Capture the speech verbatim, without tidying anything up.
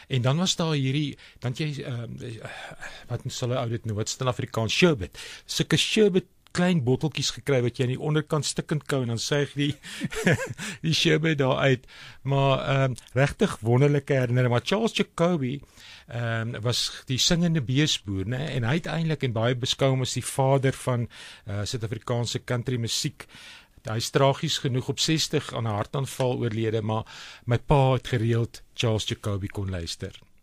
En dan was daar hierdie, dan het jy, uh, wat sal 'n ou dit noem, wat is in Afrikaans, sherbet, sulke sherbet klein botteltjies gekry wat jy aan die onderkant stikkend kou en dan suig die die sherbet daar uit. Maar um, regtig wonderlike herinnering. Maar Charles Jacobi um, was die singende beesboer, né? En hy het eintlik en baie beskou hom as die vader van uh, Suid-Afrikaanse country musiek. Hy is tragies genoeg op sestig aan 'n hartaanval oorlede, maar my pa het gereeld Charles Jacobi kon luister.